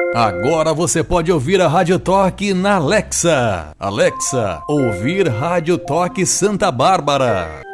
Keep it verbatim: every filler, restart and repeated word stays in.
Agora você pode ouvir a Rádio Toque na Alexa. Alexa, ouvir Rádio Toque Santa Bárbara.